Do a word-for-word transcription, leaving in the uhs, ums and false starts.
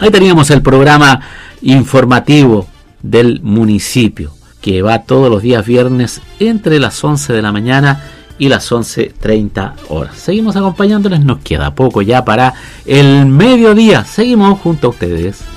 Ahí teníamos el programa informativo del municipio, que va todos los días viernes entre las once de la mañana y las once treinta horas. Seguimos acompañándoles, nos queda poco ya para el mediodía. Seguimos junto a ustedes.